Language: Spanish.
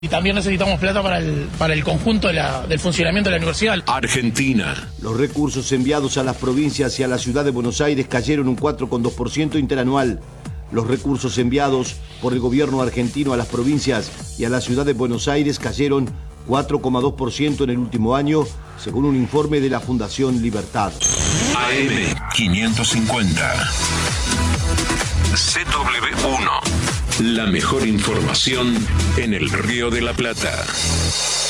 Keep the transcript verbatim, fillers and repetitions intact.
Y también necesitamos plata para el, para el conjunto de la, del funcionamiento de la universidad. Argentina. Los recursos enviados a las provincias y a la ciudad de Buenos Aires cayeron un cuatro coma dos por ciento interanual. Los recursos enviados por el gobierno argentino a las provincias y a la ciudad de Buenos Aires cayeron cuatro coma dos por ciento en el último año, según un informe de la Fundación Libertad. A M quinientos cincuenta. C W uno. La mejor información en el Río de la Plata.